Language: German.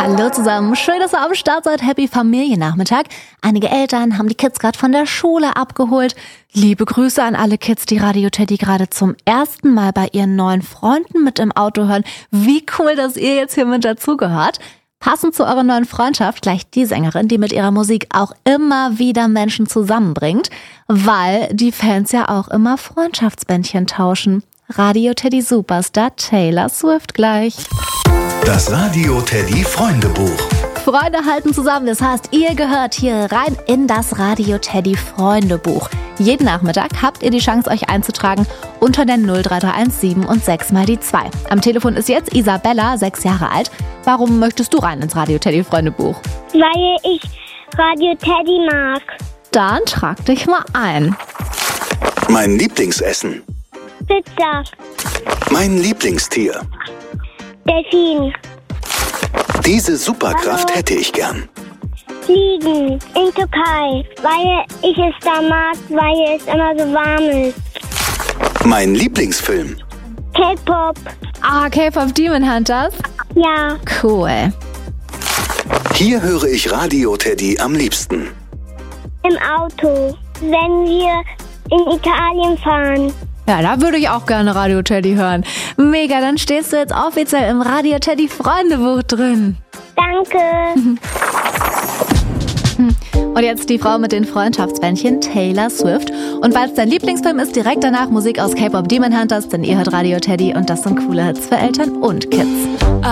Hallo zusammen, schön, dass ihr am Start seid. Happy Familiennachmittag. Einige Eltern haben die Kids gerade von der Schule abgeholt. Liebe Grüße an alle Kids, die Radio Teddy gerade zum ersten Mal bei ihren neuen Freunden mit im Auto hören. Wie cool, dass ihr jetzt hier mit dazugehört. Passend zu eurer neuen Freundschaft gleich die Sängerin, die mit ihrer Musik auch immer wieder Menschen zusammenbringt, weil die Fans ja auch immer Freundschaftsbändchen tauschen. Radio Teddy Superstar Taylor Swift gleich. Das Radio Teddy Freundebuch. Freunde halten zusammen, das heißt, ihr gehört hier rein in das Radio Teddy Freundebuch. Jeden Nachmittag habt ihr die Chance, euch einzutragen unter der 03317 und 6 mal die 2. Am Telefon ist jetzt Isabella, 6 Jahre alt. Warum möchtest du rein ins Radio Teddy Freundebuch? Weil ich Radio Teddy mag. Dann trag dich mal ein. Mein Lieblingsessen. Pizza. Mein Lieblingstier. Delfin. Diese Superkraft hätte ich gern. Fliegen. In Türkei. Weil ich es da mag, weil es immer so warm ist. Mein Lieblingsfilm. K-Pop. K-Pop Demon Hunters? Ja. Cool. Hier höre ich Radio Teddy am liebsten. Im Auto. Wenn wir in Italien fahren. Ja, da würde ich auch gerne Radio Teddy hören. Mega, dann stehst du jetzt offiziell im Radio Teddy Freundebuch drin. Danke. Und jetzt die Frau mit den Freundschaftsbändchen, Taylor Swift. Und weil es dein Lieblingsfilm ist, direkt danach Musik aus K-Pop Demon Hunters, denn ihr hört Radio Teddy und das sind coole Hits für Eltern und Kids.